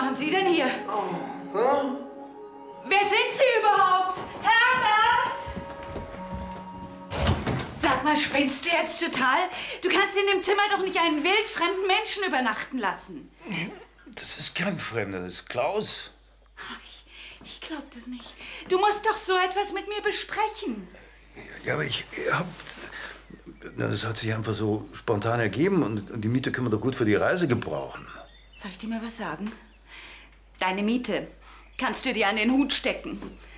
machen Sie denn hier? Wer sind Sie überhaupt? Herbert! Sag mal, spinnst du jetzt total? Du kannst in dem Zimmer doch nicht einen wildfremden Menschen übernachten lassen. Das ist kein Fremder, das ist Klaus. Ich glaub das nicht. Du musst doch so etwas mit mir besprechen. Ja, aber ich hab... Das hat sich einfach so spontan ergeben und die Miete können wir doch gut für die Reise gebrauchen. Soll ich dir mal was sagen? Deine Miete kannst du dir an den Hut stecken.